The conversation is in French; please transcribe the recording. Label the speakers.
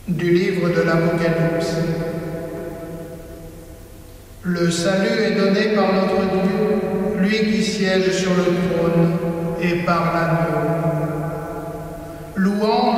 Speaker 1: Du livre de l'Apocalypse. Le salut est donné par notre Dieu, lui qui siège sur le trône, et par l'agneau. Louange